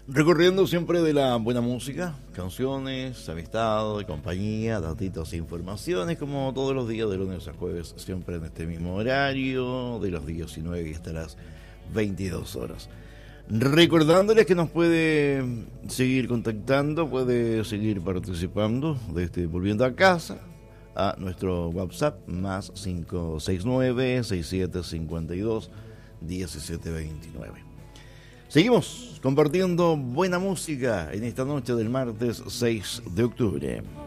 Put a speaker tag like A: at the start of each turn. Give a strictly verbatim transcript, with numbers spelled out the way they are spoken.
A: Recorriendo siempre de la buena música, canciones, amistad, compañía, datitos e informaciones, como todos los días de lunes a jueves, siempre en este mismo horario, de los diecinueve y hasta las veintidós horas. Recordándoles que nos puede seguir contactando, puede seguir participando de este Volviendo a Casa, a nuestro WhatsApp, más cinco seis nueve, seis siete cinco dos, uno siete dos nueve. Seguimos compartiendo buena música en esta noche del martes seis de octubre.